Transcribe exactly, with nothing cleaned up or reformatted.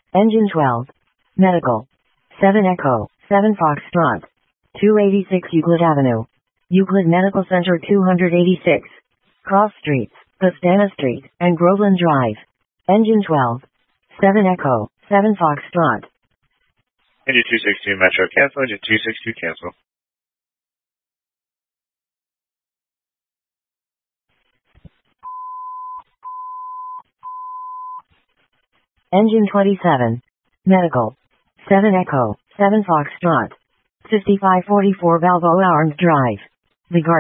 Engine twelve. Medical. seven Echo, seven Foxtrot. two eighty-six Euclid Avenue. Euclid Medical Center two eighty-six. Cross Streets, Pastana Street, and Groveland Drive. Engine twelve. seven Echo, seven Foxtrot. Engine two sixty-two Metro cancel, engine two sixty-two cancel. Engine twenty-seven. Medical. seven Echo, seven Foxtrot. fifty-five forty-four Balboa Arms Drive. The Guard